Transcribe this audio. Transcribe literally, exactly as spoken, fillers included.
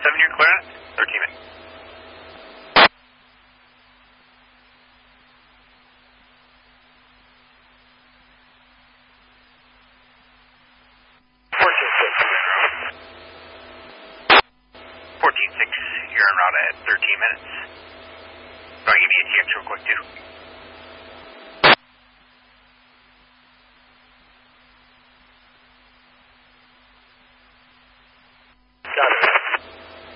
seven, you're clear on it? thirteen minutes. fourteen six, you're en route at thirteen minutes. I'll give you a T X real quick, too.